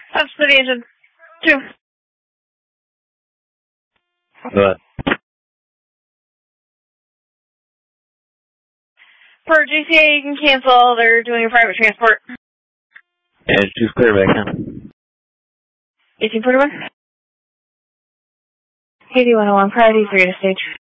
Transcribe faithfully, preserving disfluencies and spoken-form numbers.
Up city engine. Two. What? For G C A, you can cancel. They're doing a private transport. And choose clear back now. eighteen forty-one. eighty-one oh one, priority three to stage.